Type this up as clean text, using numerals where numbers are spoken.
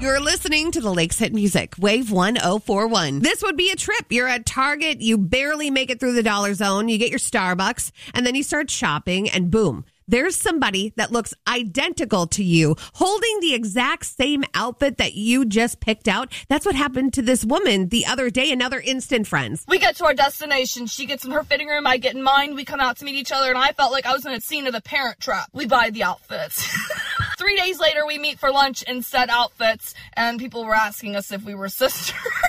You're listening to the Lakes Hit Music, Wave 1041. This would be a trip. You're at Target, you barely make it through the dollar zone, you get your Starbucks, and then you start shopping, and boom. There's somebody that looks identical to you holding the exact same outfit that you just picked out. That's what happened to this woman the other day, another instant friends. We get to our destination. She gets in her fitting room. I get in mine. We come out to meet each other, and I felt like I was in a scene of The Parent Trap. We buy the outfits. 3 days later, we meet for lunch in said outfits, and people were asking us if we were sisters.